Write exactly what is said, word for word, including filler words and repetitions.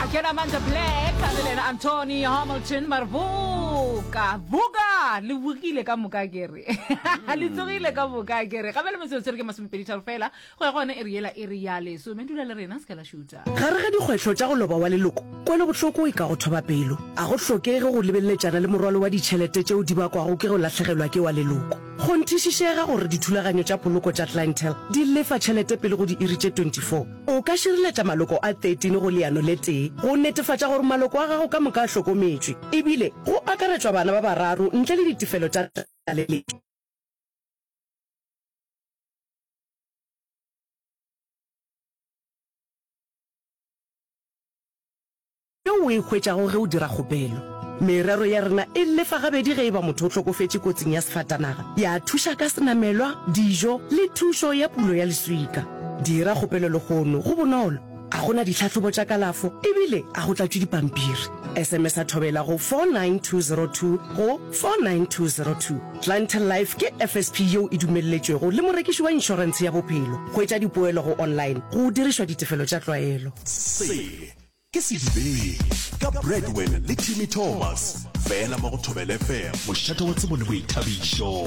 Can Amanda Black, Adelena Anthony Hamilton Marvuka, Vuga, Lubukile Kamukageri, Alizogile Kamukageri, Kabel Serge Masupita Fela, who are on Ariela Iriale, so Mendula Renas Kalashuta. Garga di kgwetlo tsa go loba wa leloko kwele botlhoko e ka go thoba pelo a go tlhokege go lebeletsana le morwalo wa ditšhelete tšeo di bakwa go ke go latlhegelwa ke wa leloko go nthišišega gore dithulaganyo tša poloko tša clientele di lefa tšhelete pele go di iri tše twenty-four o ka šireletša maloko a thirteen go leano le tee go netefatša gore maloko a gago ka moka a hlokometšwe ebile go akaretšwa bana ba bararo ntle le ditefelo tša tlaleletšo. O e hwetša go ge o dira kgopelo merero ya rena e lefa gabedi ge e ba motho o tlhokofetse kotsing ya sefatanaga ya thuša ka senamelwa dijo le thušo ya pulo ya leswika dira kgopelo le gono go bonolo a gona ditlhatlhobo tša kalafo ebile a go tlatšwe dipampiri sms a thobela go four nine two zero two go four nine two zero two. Clientele Life ke F S P yeo e dumelletšwego le morekiši wa inšorense ya bophelo go etša dipoelo go online go dirišwa ditefelo tša tlwaelo. Ke sedibeng ka Breadwin le Timmy Thomas fela mo go Thobela F M mošate wa tsebo le boithabišo.